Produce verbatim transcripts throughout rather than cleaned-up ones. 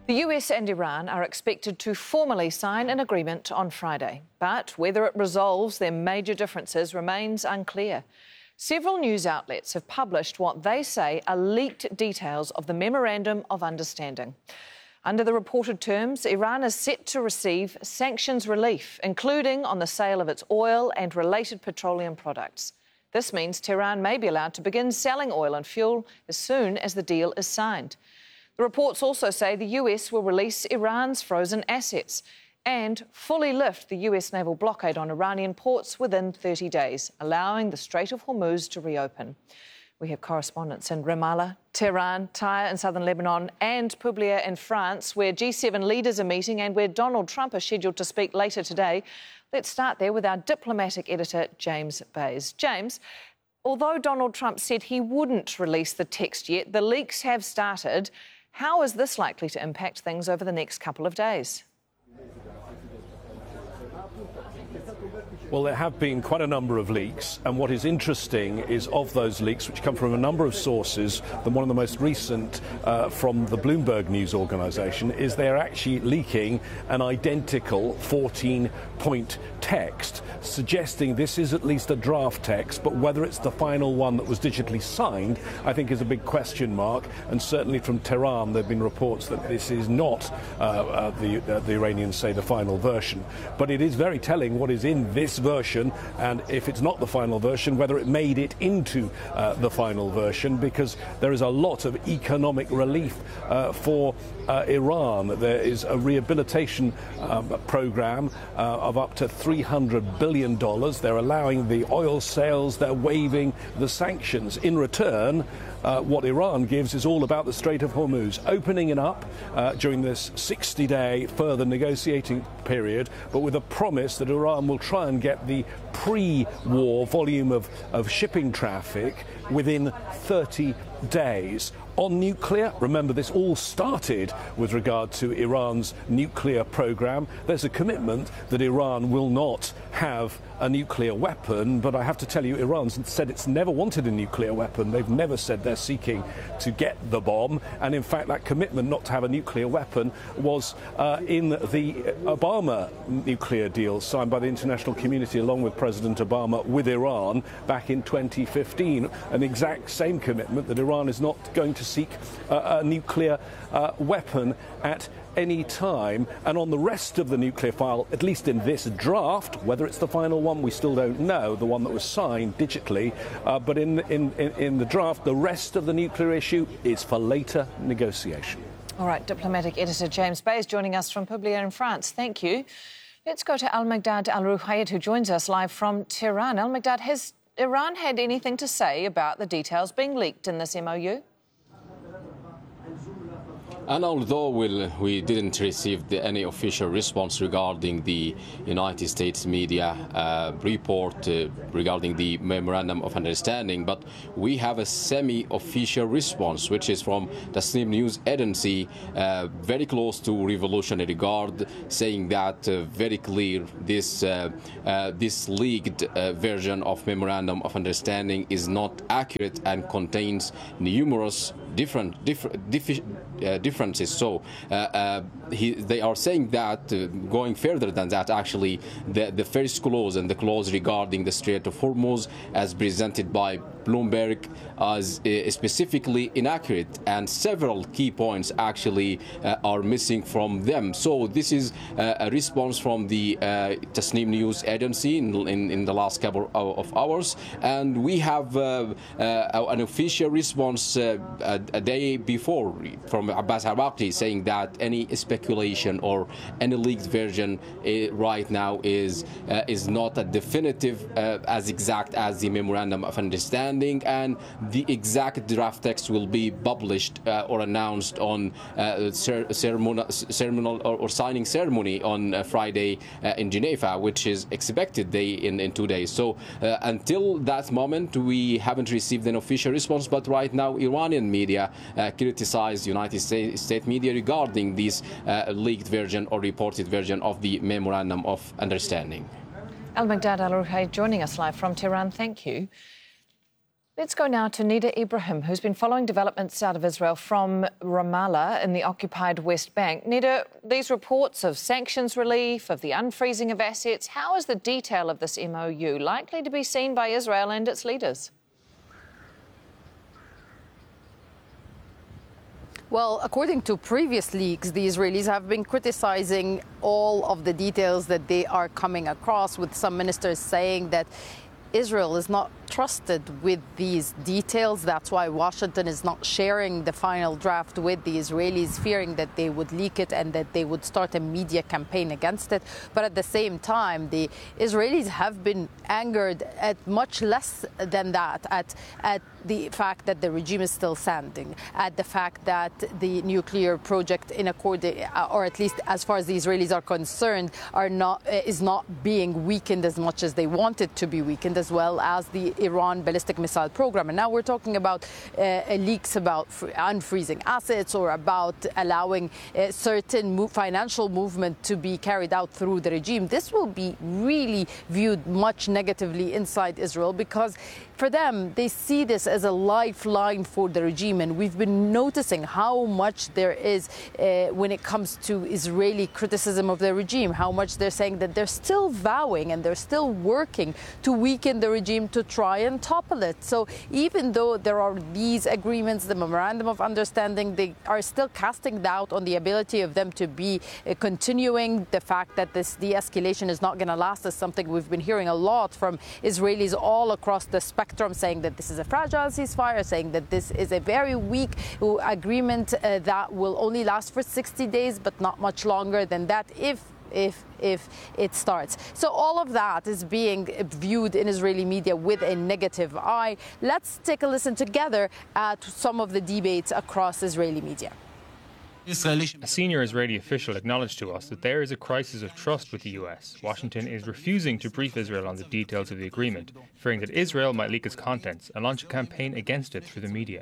The U S and Iran are expected to formally sign an agreement on Friday, but whether it resolves their major differences remains unclear. Several news outlets have published what they say are leaked details of the Memorandum of Understanding. Under the reported terms, Iran is set to receive sanctions relief, including on the sale of its oil and related petroleum products. This means Tehran may be allowed to begin selling oil and fuel as soon as the deal is signed. The reports also say the U S will release Iran's frozen assets and fully lift the U S naval blockade on Iranian ports within thirty days, allowing the Strait of Hormuz to reopen. We have correspondents in Ramallah, Tehran, Tyre in southern Lebanon and Publier in France, where G seven leaders are meeting and where Donald Trump is scheduled to speak later today. Let's start there with our diplomatic editor, James Bays. James, although Donald Trump said he wouldn't release the text yet, the leaks have started. How is this likely to impact things over the next couple of days? Well, there have been quite a number of leaks, and what is interesting is of those leaks, which come from a number of sources, and one of the most recent uh, from the Bloomberg News Organization, is they're actually leaking an identical fourteen-point text, suggesting this is at least a draft text, but whether it's the final one that was digitally signed, I think is a big question mark, and certainly from Tehran there have been reports that this is not, uh, uh, the, uh, the Iranians say, the final version. But it is very telling what is in this version, and if it's not the final version, whether it made it into uh, the final version, because there is a lot of economic relief uh, for uh, Iran. There is a rehabilitation um, program uh, of up to three hundred billion dollars. They're allowing the oil sales, they're waiving the sanctions. In return, Uh, what Iran gives is all about the Strait of Hormuz, opening it up uh, during this sixty-day further negotiating period, but with a promise that Iran will try and get the pre-war volume of, of shipping traffic within thirty days. On nuclear, remember this all started with regard to Iran's nuclear program. There's a commitment that Iran will not have a nuclear weapon, but I have to tell you, Iran's said it's never wanted a nuclear weapon. They've never said they're seeking to get the bomb, and in fact that commitment not to have a nuclear weapon was uh, in the Obama nuclear deal signed by the international community along with President Obama with Iran back in twenty fifteen, an exact same commitment that Iran is not going to seek uh, a nuclear uh, weapon at any time. And on the rest of the nuclear file, at least in this draft, whether it's the final one, we still don't know, the one that was signed digitally, uh, but in, in, in, in the draft, the rest of the nuclear issue is for later negotiation. All right, diplomatic editor James Bays joining us from Publier in France. Thank you. Let's go to Al-Migdad Al-Ruhayed, who joins us live from Tehran. Al-Migdad, has Iran had anything to say about the details being leaked in this M O U? And although we'll, we didn't receive the, any official response regarding the United States media uh, report uh, regarding the Memorandum of Understanding, but we have a semi-official response, which is from the Tasnim News Agency, uh, very close to Revolutionary Guard, saying that uh, very clear this uh, uh, this leaked uh, version of Memorandum of Understanding is not accurate and contains numerous different different diffi uh, differences. So uh, uh, he, they are saying that uh, going further than that, actually the the first clause and the clause regarding the Strait of Hormuz as presented by Bloomberg as uh, specifically inaccurate, and several key points actually uh, are missing from them. So this is uh, a response from the uh, Tasnim News Agency in, in, in the last couple of hours, and we have uh, uh, an official response uh, a, a day before from Abbas Araqi saying that any speculation or any leaked version uh, right now is uh, is not a definitive uh, as exact as the Memorandum of Understanding, and the exact draft text will be published uh, or announced on uh, ceremonial, ceremonial or, or signing ceremony on uh, Friday uh, in Geneva, which is expected day in, in two days. So uh, until that moment, we haven't received an official response. But right now, Iranian media uh, criticize United States, States media regarding this uh, leaked version or reported version of the Memorandum of Understanding. Al-Migdad Al-Ruhayed joining us live from Tehran. Thank you. Let's go now to Nida Ibrahim, who's been following developments out of Israel from Ramallah in the occupied West Bank. Nida, these reports of sanctions relief, of the unfreezing of assets, how is the detail of this M O U likely to be seen by Israel and its leaders? Well, according to previous leaks, the Israelis have been criticizing all of the details that they are coming across, with some ministers saying that Israel is not trusted with these details. That's why Washington is not sharing the final draft with the Israelis, fearing that they would leak it and that they would start a media campaign against it. But at the same time, the Israelis have been angered at much less than that, at, at the fact that the regime is still standing, at the fact that the nuclear project, in accord, or at least as far as the Israelis are concerned, are not is not being weakened as much as they want it to be weakened, as well as the Iran ballistic missile program. And now we're talking about uh, leaks about unfreezing assets or about allowing uh, certain mo- financial movement to be carried out through the regime. This will be really viewed much negatively inside Israel, because for them, they see this as a lifeline for the regime. And we've been noticing how much there is uh, when it comes to Israeli criticism of the regime, how much they're saying that they're still vowing and they're still working to weaken the regime, to try and topple it. So even though there are these agreements, the memorandum of understanding, they are still casting doubt on the ability of them to be uh, continuing. The fact that this de-escalation is not going to last is something we've been hearing a lot from Israelis all across the spectrum, saying that this is a fragile ceasefire, saying that this is a very weak agreement uh, that will only last for sixty days, but not much longer than that if if if it starts. So all of that is being viewed in Israeli media with a negative eye. Let's take a listen together at some of the debates across Israeli media. A senior Israeli official acknowledged to us that there is a crisis of trust with the U S. Washington is refusing to brief Israel on the details of the agreement, fearing that Israel might leak its contents and launch a campaign against it through the media.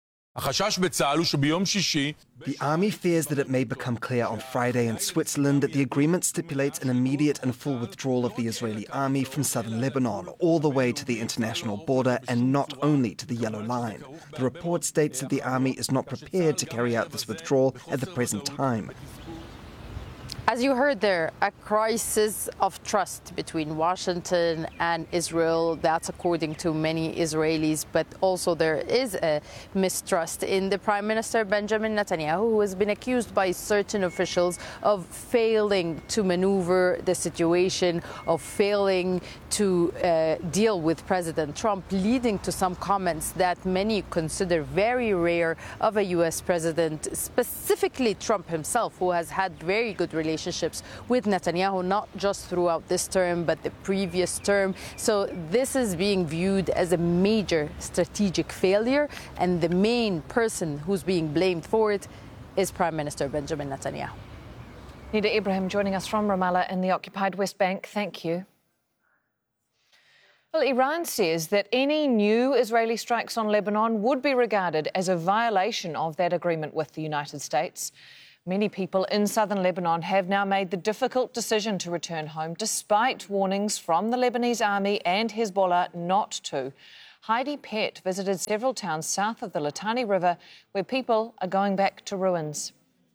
The army fears that it may become clear on Friday in Switzerland that the agreement stipulates an immediate and full withdrawal of the Israeli army from southern Lebanon, all the way to the international border and not only to the Yellow Line. The report states that the army is not prepared to carry out this withdrawal at the present time. As you heard there, a crisis of trust between Washington and Israel. That's according to many Israelis. But also there is a mistrust in the Prime Minister Benjamin Netanyahu, who has been accused by certain officials of failing to maneuver the situation, of failing to uh, deal with President Trump, leading to some comments that many consider very rare of a U S president, specifically Trump himself, who has had very good relations relationships with Netanyahu, not just throughout this term, but the previous term. So this is being viewed as a major strategic failure, and the main person who's being blamed for it is Prime Minister Benjamin Netanyahu. Nida Ibrahim joining us from Ramallah in the occupied West Bank. Thank you. Well, Iran says that any new Israeli strikes on Lebanon would be regarded as a violation of that agreement with the United States. Many people in southern Lebanon have now made the difficult decision to return home, despite warnings from the Lebanese army and Hezbollah not to. Heidi Pett visited several towns south of the Litani River, where people are going back to ruins.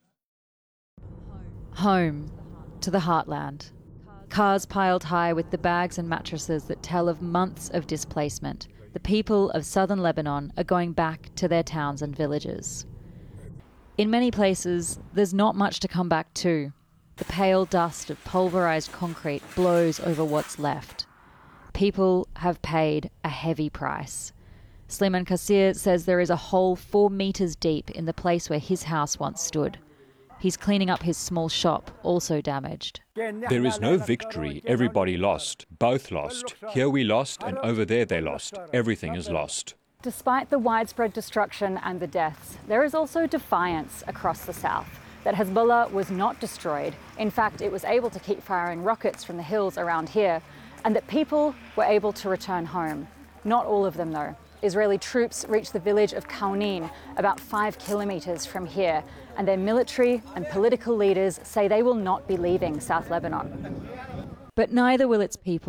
Home, to the heartland. Cars piled high with the bags and mattresses that tell of months of displacement. The people of southern Lebanon are going back to their towns and villages. In many places, there's not much to come back to. The pale dust of pulverised concrete blows over what's left. People have paid a heavy price. Sliman Kassir says there is a hole four metres deep in the place where his house once stood. He's cleaning up his small shop, also damaged. There is no victory. Everybody lost. Both lost. Here we lost, and over there they lost. Everything is lost. Despite the widespread destruction and the deaths, there is also defiance across the south that Hezbollah was not destroyed. In fact, it was able to keep firing rockets from the hills around here, and that people were able to return home. Not all of them, though. Israeli troops reached the village of Kaunin, about five kilometres from here, and their military and political leaders say they will not be leaving South Lebanon. But neither will its people.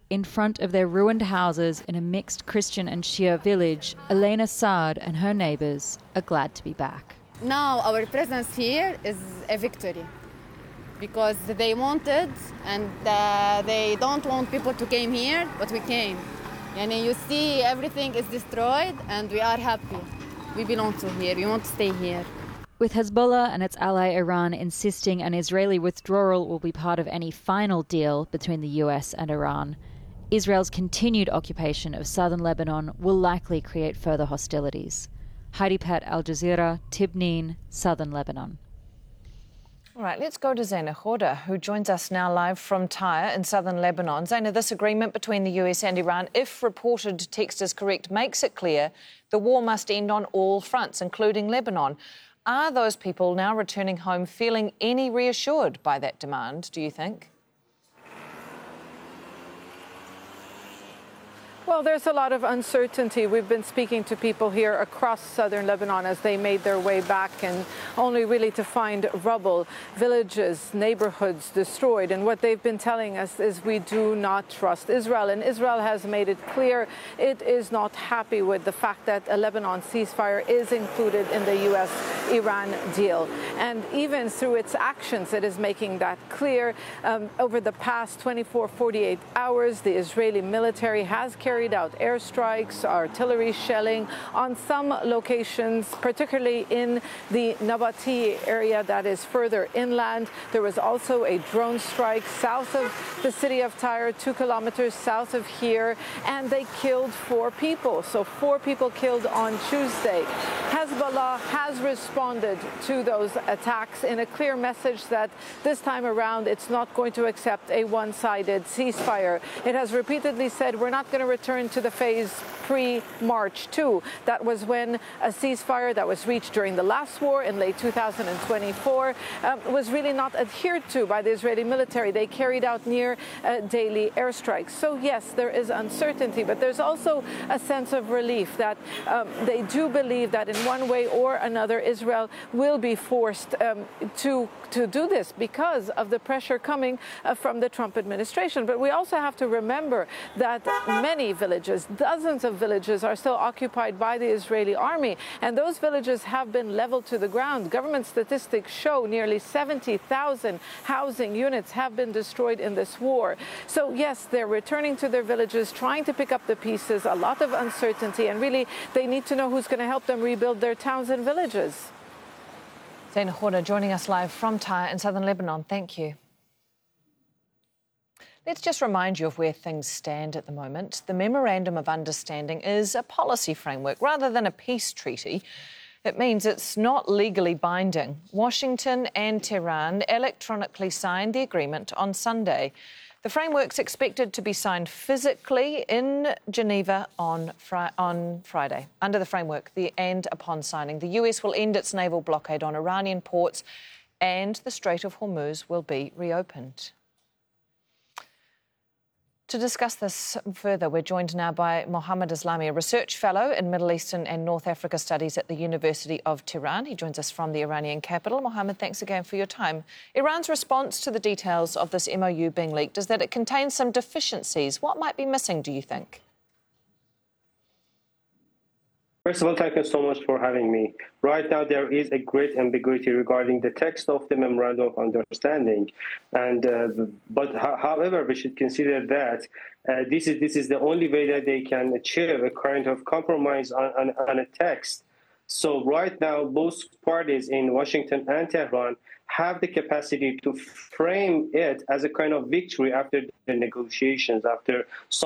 in front of their ruined houses in a mixed Christian and Shia village, Elena Saad and her neighbours are glad to be back. Now our presence here is a victory because they wanted and uh, they don't want people to come here, but we came. And you see everything is destroyed and we are happy. We belong to here, we want to stay here. With Hezbollah and its ally Iran insisting an Israeli withdrawal will be part of any final deal between the U S and Iran, Israel's continued occupation of southern Lebanon will likely create further hostilities. Heidi Pett, Al Jazeera, Tibnin, southern Lebanon. All right, let's go to Zaina Khoda, who joins us now live from Tyre in southern Lebanon. Zaina, this agreement between the U S and Iran, if reported text is correct, makes it clear the war must end on all fronts, including Lebanon. Are those people now returning home feeling any reassured by that demand, do you think? Well, there's a lot of uncertainty. We've been speaking to people here across southern Lebanon as they made their way back, and only really to find rubble, villages, neighborhoods destroyed. And what they've been telling us is we do not trust Israel. And Israel has made it clear it is not happy with the fact that a Lebanon ceasefire is included in the U S Iran deal. And even through its actions, it is making that clear. Um, over the past twenty-four, forty-eight hours, the Israeli military has carried carried out airstrikes, artillery shelling on some locations, particularly in the Nabati area that is further inland. There was also a drone strike south of the city of Tyre, two kilometers south of here, and they killed four people. So four people killed on Tuesday. Hezbollah has responded to those attacks in a clear message that this time around it's not going to accept a one-sided ceasefire. It has repeatedly said we're not going to return to the phase pre-March two. That was when a ceasefire that was reached during the last war in late two thousand twenty-four um, was really not adhered to by the Israeli military. They carried out near uh, daily airstrikes. So yes, there is uncertainty, but there's also a sense of relief that um, they do believe that in one way or another Israel will be forced um, to to do this because of the pressure coming uh, from the Trump administration. But we also have to remember that many villages, dozens of villages, are still occupied by the Israeli army, and those villages have been leveled to the ground. Government statistics show nearly seventy thousand housing units have been destroyed in this war. So yes, they're returning to their villages, trying to pick up the pieces, a lot of uncertainty, and really they need to know who's going to help them rebuild their towns and villages. Zaina Khoda joining us live from Tyre in southern Lebanon. Thank you. Let's just remind you of where things stand at the moment. The Memorandum of Understanding is a policy framework rather than a peace treaty. It means it's not legally binding. Washington and Tehran electronically signed the agreement on Sunday. The framework's expected to be signed physically in Geneva on, fri- on Friday. Under the framework, the, and upon signing, the U S will end its naval blockade on Iranian ports and the Strait of Hormuz will be reopened. To discuss this further, we're joined now by Mohammed Islami, a research fellow in Middle Eastern and North Africa Studies at the University of Tehran. He joins us from the Iranian capital. Mohammed, thanks again for your time. Iran's response to the details of this M O U being leaked is that it contains some deficiencies. What might be missing, do you think? First of all, thank you so much for having me. Right now, there is a great ambiguity regarding the text of the Memorandum of Understanding, and uh, but ho- however, we should consider that uh, this is this is the only way that they can achieve a kind of compromise on, on, on a text. So right now, both parties in Washington and Tehran have the capacity to frame it as a kind of victory after the negotiations, after some